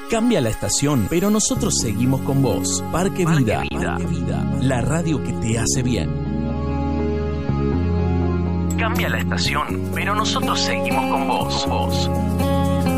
Cambia la estación, pero nosotros seguimos con vos. Parque Vida, la radio que te hace bien. Cambia la estación, pero nosotros seguimos con vos.